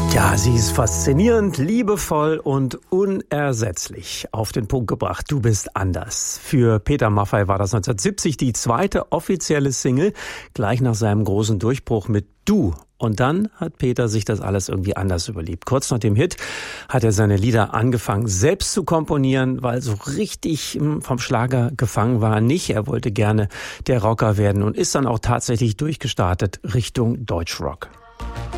Ja, sie ist faszinierend, liebevoll und unersetzlich. Auf den Punkt gebracht, du bist anders. Für Peter Maffay war das 1970 die zweite offizielle Single, gleich nach seinem großen Durchbruch mit Du. Und dann hat Peter sich das alles irgendwie anders überlebt. Kurz nach dem Hit hat er seine Lieder angefangen selbst zu komponieren, weil so richtig vom Schlager gefangen war nicht. Er wollte gerne der Rocker werden und ist dann auch tatsächlich durchgestartet Richtung Deutschrock.